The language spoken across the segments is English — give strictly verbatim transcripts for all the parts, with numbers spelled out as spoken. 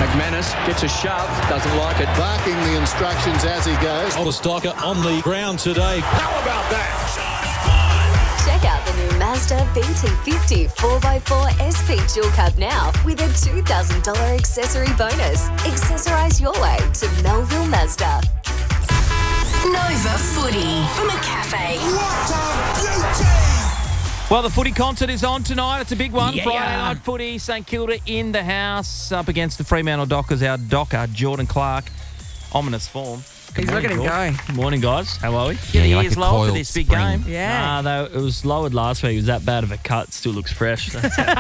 McManus gets a shove, doesn't like it. Barking the instructions as he goes. Older Stalker on the ground today. How about that? Check out the new Mazda B T fifty four by four S P Dual Cab now with a two thousand dollars accessory bonus. Accessorise your way to Melville Mazda. Nova Footy from a cafe. What a beauty! Well, the footy concert is on tonight. It's a big one. Yeah. Friday night footy. St Kilda in the house up against the Fremantle Dockers. Our docker, Jordan Clark. Ominous form. He's looking to go. Good morning, guys. How are we? Yeah, Get you're the like ears a low for coiled this big spring. game. Yeah. Nah, though, it was lowered last week. It was that bad of a cut. Still looks fresh. That's it.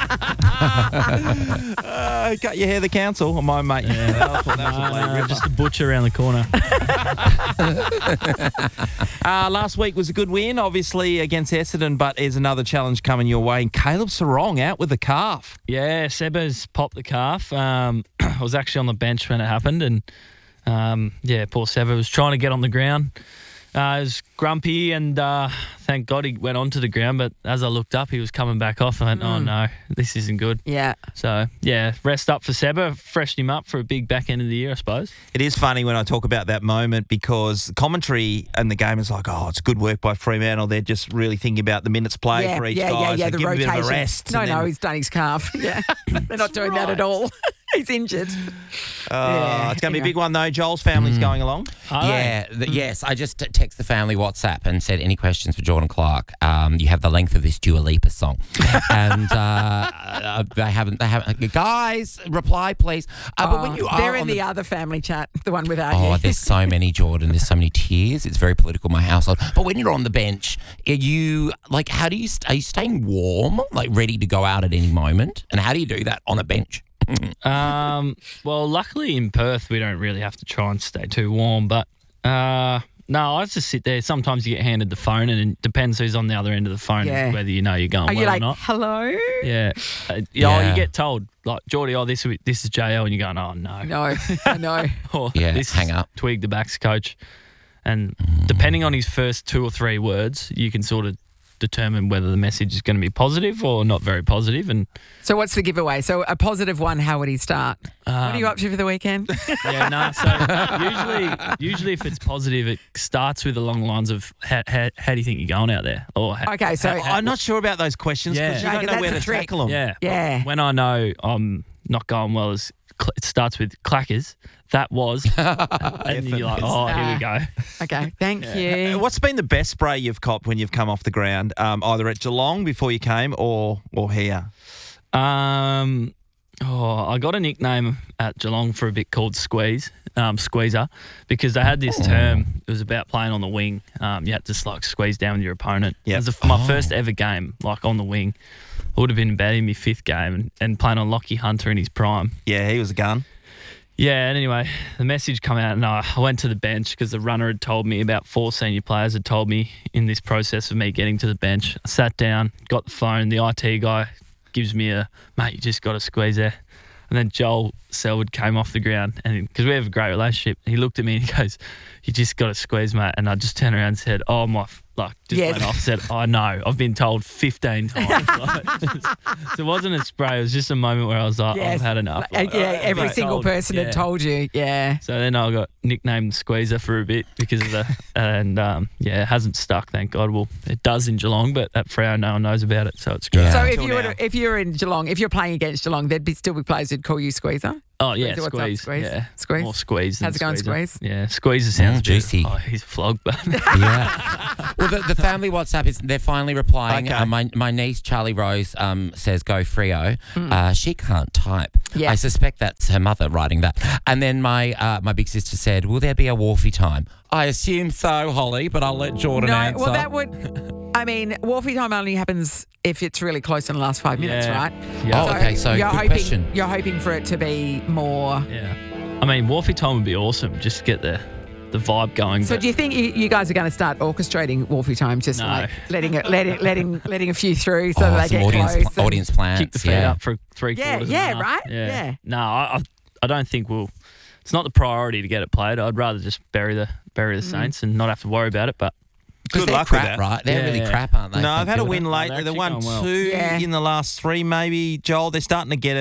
uh, cut your hair, the council. Or my mate. Yeah. I thought that was a Blake Ripper. Just a butcher around the corner. Uh, last week was a good win, obviously, against Essendon, but there's another challenge coming your way. And Caleb Sarong out with the calf. Yeah, Seba's popped the calf. Um, I was actually on the bench when it happened, and um, yeah, poor Seba was trying to get on the ground. Uh, he was grumpy, and uh, thank God he went onto the ground. But as I looked up, he was coming back off. I went, oh no, this isn't good. Yeah. So yeah, rest up for Seba, freshen him up for a big back end of the year, I suppose. It is funny when I talk about that moment because commentary and the game is like, oh, it's good work by Fremantle. They're just really thinking about the minutes played Yeah, for each yeah, guy. yeah, yeah, so the give him a bit of a rotation. rest. No, and no, then- he's done his calf. Yeah. They're not doing that at all. He's injured. Uh, Yeah, it's going to be a anyway. big one, though. Joel's family's going along. Are Yeah, the, yes. I just t- text the family WhatsApp and said, any questions for Jordan Clark? Um, you have the length of this Dua Lipa song. and uh, uh, they haven't, they haven't. Guys, reply, please. Uh, but when you are they're on in the, other family chat, the one without Oh, you. there's so many, Jordan. There's so many tears. It's very political, my household. But when you're on the bench, are you, like, how do you, st- are you staying warm, like ready to go out at any moment? And how do you do that on a bench? Um, well, luckily in Perth, we don't really have to try and stay too warm. But uh, no, I just sit there. Sometimes you get handed the phone, and it depends who's on the other end of the phone, Yeah. whether you know you're going Are well you like, or not. hello? Yeah. Uh, yeah. Oh, Yeah. you get told, like, Geordie, oh, this, this is J L, and you're going, oh, no. No, I know. Or Yeah, this hang is up. Twig, the backs coach. And depending on his first two or three words, you can sort of determine whether the message is going to be positive or not very positive. And So what's the giveaway? So a positive one, how would he start? what are you up to for the weekend? yeah, no. So usually, usually if it's positive, it starts with along the lines of how, how, how do you think you're going out there? Or how, Okay, so I'm not sure about those questions because Yeah. you No, don't know 'cause where that's to a trick. tackle them. yeah, Yeah. When I know I'm not going well, is cl- it starts with clackers. That was, and you're like, oh, here we go. Okay, thank Uh, you. What's been the best spray you've copped when you've come off the ground, um, either at Geelong before you came or or here? Um, oh, I got a nickname at Geelong for a bit called Squeeze, um, Squeezer, because they had this term. It was about playing on the wing. Um, you had to just, like squeeze down with your opponent. Yep. It was the, my first ever game, like on the wing. I would have been about in my fifth game and, and playing on Lockie Hunter in his prime. Yeah, he was a gun. Yeah, and anyway, the message come out and I I went to the bench because the runner had told me, about four senior players had told me in this process of me getting to the bench. I sat down, got the phone, the I T guy gives me a, mate, you just got to squeeze there. And then Joel Selwood came off the ground and because we have a great relationship, he looked at me and he goes, you just got to squeeze, mate. And I just turned around and said, oh, my, f-, like, just Yes. went off and said, I know, I've been told fifteen times. Like, just- so it wasn't a spray, it was just a moment where I was like, Yes. I've had enough. Uh, Like, yeah, I've every been single told, person yeah. had told you. Yeah. So then I got nicknamed Squeezer for a bit because of the, and um, yeah, it hasn't stuck, thank God. Well, it does in Geelong, but at Freo, no one knows about it, so it's great. Yeah. So if Until you were now. to, if you're in Geelong, if you're playing against Geelong, there'd be still be players who'd call you Squeezer. Oh, yeah, Squeezer, what's up, Squeeze. Squeeze? Yeah. Squeeze? More Squeeze than How's it going, Squeezer. Squeeze? Yeah, Squeezer sounds Mm, juicy. Oh, he's a flog, but Yeah. Well, the, the family WhatsApp is, they're finally replying. Okay. Uh, my, my niece, Charlie Rose, um, says, go Freo. Uh, she can't type. Yeah. I suspect that's her mother writing that. And then my uh, my big sister said, will there be a Wharfie time? I assume so, Holly, but I'll let Jordan No, answer. well, that would. I mean, Wharfie time only happens if it's really close in the last five minutes, Yeah. right? Yeah. Oh, okay, so you're good hoping, question. You're hoping for it to be more. yeah. I mean, Wharfie time would be awesome, just to get the, the vibe going. So but do you think you, you guys are going to start orchestrating Wharfie time, just No. like letting it, letting, letting, letting a few through so Oh, that they some get audience, close? pl- and- audience plans. kick the feet yeah. up for three Yeah, quarters. yeah, and a half. right? Yeah. Yeah. No, I, I I don't think we'll. It's not the priority to get it played. I'd rather just bury the bury the Saints and not have to worry about it. But Because Good they're luck with crap, that. right? They're Yeah. really crap, aren't they? No, I've had a St win Kilda? late. they're They actually won going well. two Yeah. in the last three, maybe. Joel, they're starting to get a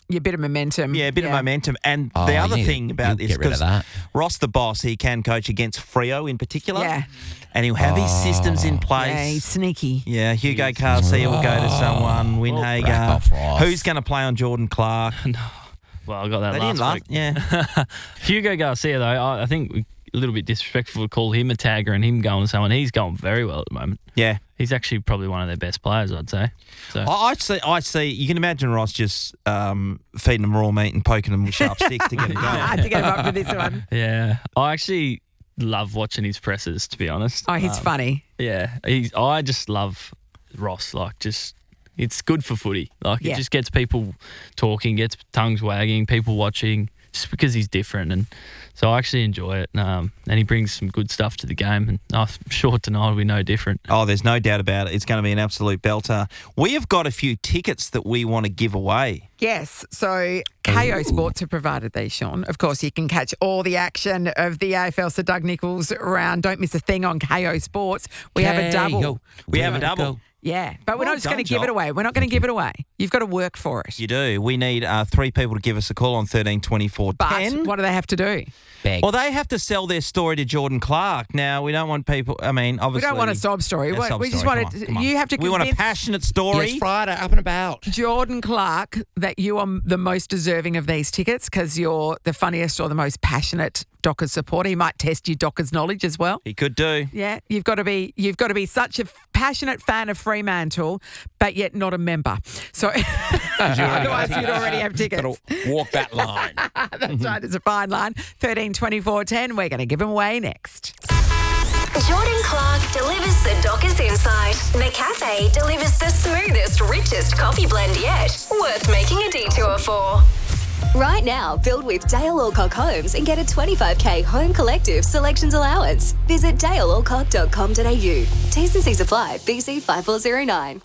your bit of momentum. Yeah, a bit of momentum. And Oh, the other you- thing about you this, get rid of because that. Ross the boss, he can coach against Freo in particular. Yeah. And he'll have his systems in place. Yeah, he's sneaky. Yeah, Hugo Garcia will go to someone, Back Winhager. off, Ross. Who's going to play on Jordan Clark? Well, I got that They last didn't last. week. Yeah. Hugo Garcia, though, I, I think we- a little bit disrespectful to call him a tagger and him going to someone. He's going very well at the moment. Yeah. He's actually probably one of their best players, I'd say. So I I see. I see. You can imagine Ross just um, feeding them raw meat and poking them with sharp sticks to get them I going. had to get him up for this one. yeah, I actually love watching his presses. To be honest, Oh, he's Um, funny. Yeah, he's. I just love Ross. Like, just it's good for footy. Like, Yeah. it just gets people talking, gets tongues wagging, people watching, just because he's different. And so I actually enjoy it. Um, and he brings some good stuff to the game. And I'm sure tonight will be no different. Oh, there's no doubt about it. It's going to be an absolute belter. We have got a few tickets that we want to give away. Yes, so K O Sports have provided these, Sean. Of course, you can catch all the action of the A F L Sir Doug Nicholls round. Don't miss a thing on K O Sports. We have a double. K O. We have a Go. double. Yeah, but we're Well not just going to done, give it Joel. away. We're not going to give it away. You've got to work for it. You do. We need uh, three people to give us a call on thirteen twenty-four But ten. what do they have to do? Beg. Well, they have to sell their story to Jordan Clark. Now, we don't want people, I mean, We obviously. don't want a sob story. A We- sob we just story. want Come it. on, come on. You have to We want a convince passionate story. Yes, Friday, up and about. Jordan Clark that you are the most deserving of these tickets because you're the funniest or the most passionate Dockers supporter. He might test your Dockers knowledge as well. He could do. Yeah, you've got to be you've got to be such a passionate fan of Fremantle, but yet not a member. So otherwise you'd already have tickets. Got to walk that line. That's right, it's a fine line. thirteen twenty-four ten. We're going to give them away next. Jordan Clark delivers the Dockers insight. The cafe delivers the smoothest, richest coffee blend yet. Worth making a detour for. Right now, build with Dale Alcock Homes and get a twenty-five K home collective selections allowance. Visit dale alcock dot com dot a u. T's and C's apply. B C five four zero nine.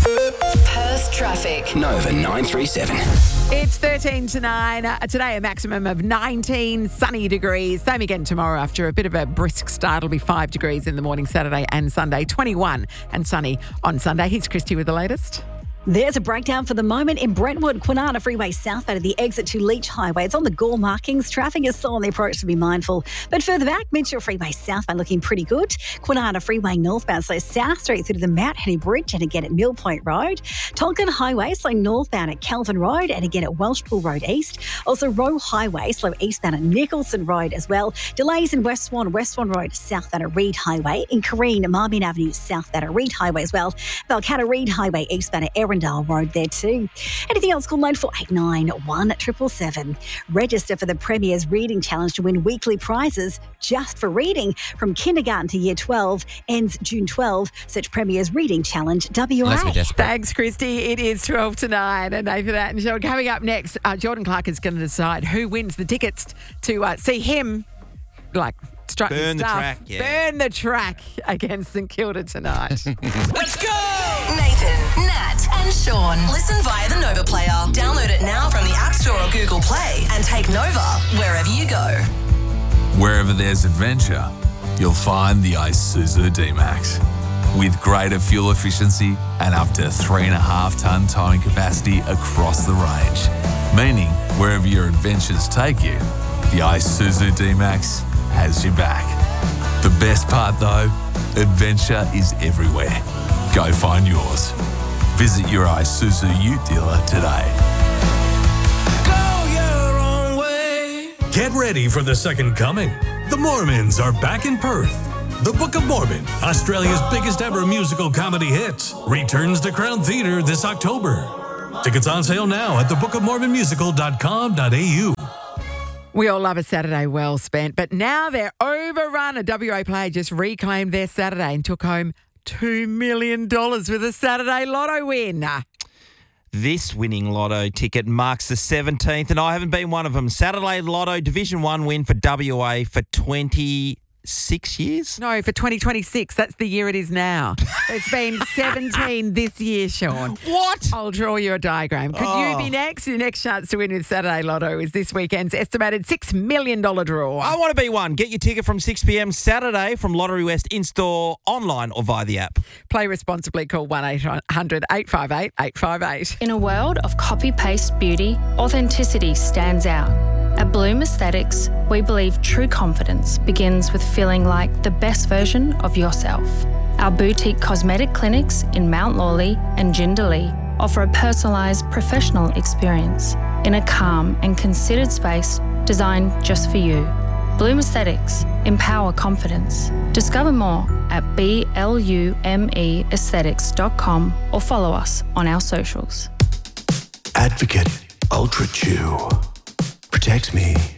Perth traffic. Nova nine three seven. It's thirteen to nine. Uh, today, a maximum of nineteen sunny degrees. Same again tomorrow after a bit of a brisk start. It'll be five degrees in the morning, Saturday and Sunday. twenty-one and sunny on Sunday. Here's Christy with the latest. There's a breakdown for the moment in Brentwood, Kwinana Freeway southbound at the exit to Leach Highway. It's on the Gore markings. Traffic is slow on the approach, so be mindful. But further back, Mitchell Freeway southbound looking pretty good. Kwinana Freeway northbound, so South Street through to the Mount Henry Bridge and again at Mill Point Road. Tonkin Highway slow northbound at Kelvin Road and again at Welshpool Road East. Also Roe Highway slow eastbound at Nicholson Road as well. Delays in West Swan, West Swan Road southbound at Reed Highway. In Careen, Marmion Avenue southbound at Reed Highway as well. Balcatta Reed Highway eastbound at Erindale Road there too. Anything else, call nine four eight nine one seven seven. Register for the Premier's Reading Challenge to win weekly prizes just for reading from kindergarten to year twelve. Ends June twelfth. Search Premier's Reading Challenge W A. Let's be desperate. Thanks, Christy. It is twelve to nine. And for that, and Sean, coming up next, uh, Jordan Clark is going to decide who wins the tickets to uh, see him, like, strutting Burn the stuff. track, yeah. Burn the track against St Kilda tonight. Let's go! Nathan, Nat, and Sean. Listen via the Nova player. Download it now from the App Store or Google Play and take Nova wherever you go. Wherever there's adventure, you'll find the Isuzu D-Max. With greater fuel efficiency and up to three and a half tonne towing capacity across the range. Meaning, wherever your adventures take you, the Isuzu D-Max has your back. The best part though, adventure is everywhere. Go find yours. Visit your Isuzu Ute dealer today. Get ready for the second coming. The Mormons are back in Perth. The Book of Mormon, Australia's biggest ever musical comedy hit, returns to Crown Theatre this October. Tickets on sale now at the book of mormon musical dot com dot a u. We all love a Saturday well spent, but now they're overrun. A W A player just reclaimed their Saturday and took home two million dollars with a Saturday lotto win. This winning lotto ticket marks the seventeenth, and I haven't been one of them. Saturday Lotto Division one win for W A for twenty six years? No, for twenty twenty-six. That's the year it is now. It's been seventeen this year, Sean. What? I'll draw you a diagram. Could Oh. you be next? Your next chance to win with Saturday Lotto is this weekend's estimated six million dollars draw. I want to be one. Get your ticket from six p.m. Saturday from Lottery West in-store, online or via the app. Play responsibly. Call one eight hundred eight five eight eight five eight. In a world of copy-paste beauty, authenticity stands out. At Bloom Aesthetics, we believe true confidence begins with feeling like the best version of yourself. Our boutique cosmetic clinics in Mount Lawley and Jindalee offer a personalised professional experience in a calm and considered space designed just for you. Bloom Aesthetics, empower confidence. Discover more at B L U M E aesthetics dot com or follow us on our socials. Advocate Ultra Chew protects me